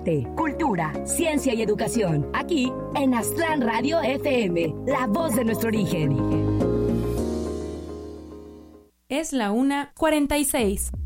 arte, cultura, ciencia y educación. Aquí en Aztlán Radio FM, la voz de nuestro origen. Es la 1:46.